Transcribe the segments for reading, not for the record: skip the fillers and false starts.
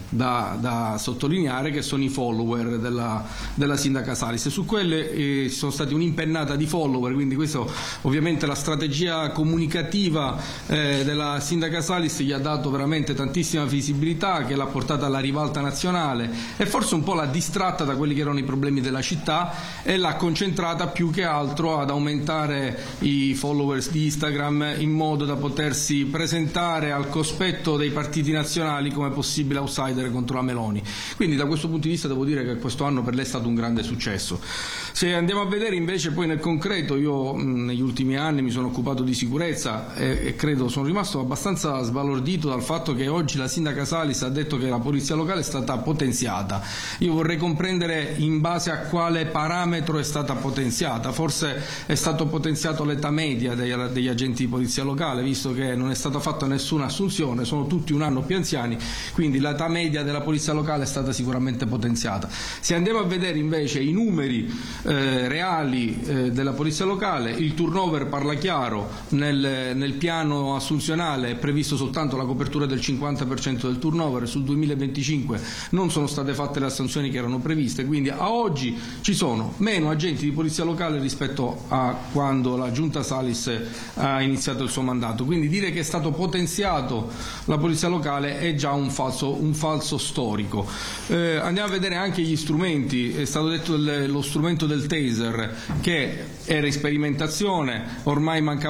da sottolineare, che sono i follower della sindaca Salis. Su quelle ci sono stati un'impennata di follower, quindi questo ovviamente la strategia comunicativa della sindaca Salis gli ha dato veramente tantissima visibilità, che l'ha portata alla ribalta nazionale e forse un po' l'ha distratta da quelli che erano i problemi della città e l'ha concentrata più che altro ad aumentare i followers di Instagram in modo da potersi presentare al cospetto dei partiti nazionali come possibile outsider contro la Meloni. Quindi da questo punto di vista devo dire che questo anno per lei è stato un grande successo. Se andiamo a vedere invece poi nel concreto, io negli ultimi anni mi sono occupato di sicurezza e credo sono rimasto abbastanza sbalordito dal fatto che oggi la sindaca Salis ha detto che la polizia locale è stata potenziata. Io vorrei comprendere in base a quale parametro è stata potenziata. Forse è stato potenziato l'età media degli agenti di polizia locale, visto che non è stata fatta nessuna assunzione, sono tutti un anno più anziani, quindi l'età media della polizia locale è stata sicuramente potenziata. Se andiamo a vedere invece i numeri reali della polizia locale, il turnover parla chiaro, nel piano assunzionale è previsto soltanto la copertura del 50% del turnover, sul 2025 non sono state fatte le assunzioni che erano previste, quindi a oggi ci sono meno agenti di polizia locale rispetto a quando la giunta Salis ha iniziato il suo mandato, quindi dire che è stato potenziato la polizia locale è già un falso storico. Andiamo a vedere anche gli strumenti, è stato detto lo strumento del taser che era in sperimentazione, ormai mancava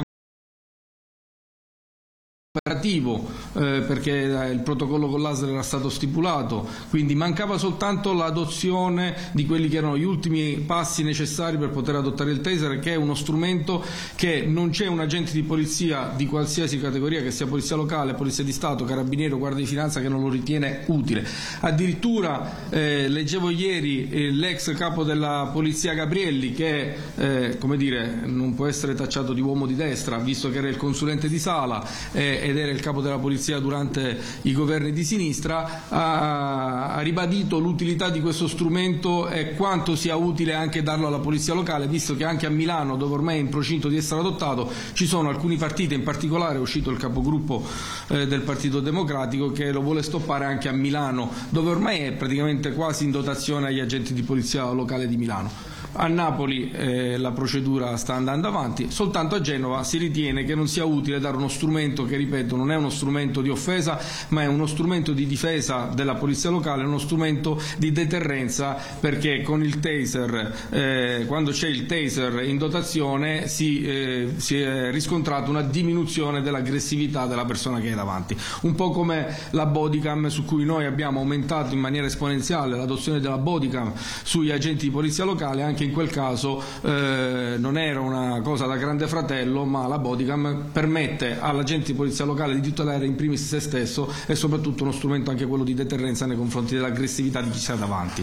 operativo perché il protocollo con l'ASL era stato stipulato, quindi mancava soltanto l'adozione di quelli che erano gli ultimi passi necessari per poter adottare il taser, che è uno strumento che non c'è un agente di polizia di qualsiasi categoria, che sia polizia locale, polizia di Stato, carabinieri o guardia di finanza, che non lo ritiene utile. Addirittura leggevo ieri l'ex capo della polizia Gabrielli, che come dire, non può essere tacciato di uomo di destra, visto che era il consulente di Sala ed era il capo della polizia durante i governi di sinistra, ha ribadito l'utilità di questo strumento e quanto sia utile anche darlo alla polizia locale, visto che anche a Milano, dove ormai è in procinto di essere adottato, ci sono alcuni partiti, in particolare è uscito il capogruppo del Partito Democratico che lo vuole stoppare anche a Milano, dove ormai è praticamente quasi in dotazione agli agenti di polizia locale di Milano. A Napoli la procedura sta andando avanti, soltanto a Genova si ritiene che non sia utile dare uno strumento che, ripeto, non è uno strumento di offesa, ma è uno strumento di difesa della polizia locale, uno strumento di deterrenza, perché con il taser, quando c'è il taser in dotazione, si è riscontrata una diminuzione dell'aggressività della persona che è davanti. Un po' come la bodycam, su cui noi abbiamo aumentato in maniera esponenziale l'adozione della bodycam sugli agenti di polizia locale, anche in quel caso non era una cosa da grande fratello, ma la bodycam permette all'agente di polizia locale di tutelare in primis se stesso e soprattutto uno strumento anche quello di deterrenza nei confronti dell'aggressività di chi sta davanti.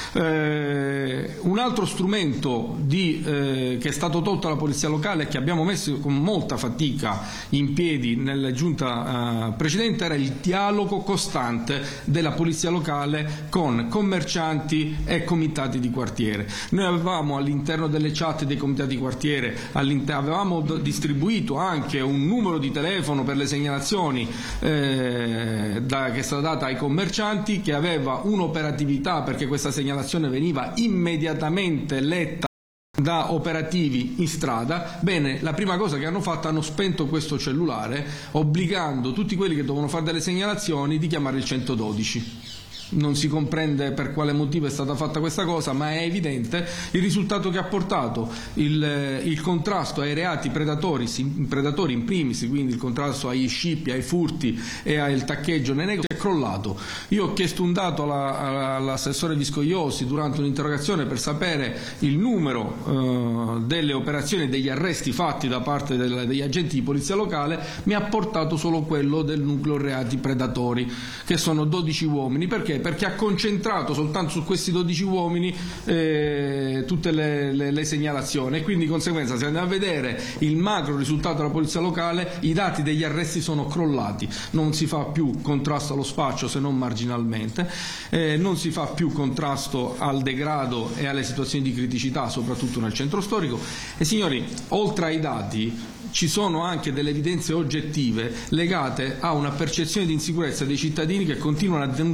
Un altro strumento che è stato tolto alla polizia locale e che abbiamo messo con molta fatica in piedi nella giunta precedente era il dialogo costante della polizia locale con commercianti e comitati di quartiere. Noi avevamo all'interno delle chat dei comitati di quartiere, avevamo distribuito anche un numero di telefono per le segnalazioni che è stata data ai commercianti, che aveva un'operatività, perché questa segnalazione veniva immediatamente letta da operativi in strada. Bene, la prima cosa che hanno fatto, hanno spento questo cellulare, obbligando tutti quelli che dovevano fare delle segnalazioni di chiamare il 112. Non si comprende per quale motivo è stata fatta questa cosa, ma è evidente il risultato che ha portato. Il contrasto ai reati predatori in primis, quindi il contrasto agli scippi, ai furti e al taccheggio nei negozi, è crollato. Io ho chiesto un dato all'assessore Viscogliosi durante un'interrogazione per sapere il numero delle operazioni e degli arresti fatti da parte degli agenti di polizia locale. Mi ha portato solo quello del nucleo reati predatori, che sono 12 uomini. Perché? Perché ha concentrato soltanto su questi 12 uomini tutte le segnalazioni, e quindi di conseguenza, se andiamo a vedere il macro risultato della polizia locale, i dati degli arresti sono crollati. Non si fa più contrasto allo spaccio, se non marginalmente, non si fa più contrasto al degrado e alle situazioni di criticità, soprattutto nel centro storico. E signori, oltre ai dati ci sono anche delle evidenze oggettive legate a una percezione di insicurezza dei cittadini che continuano a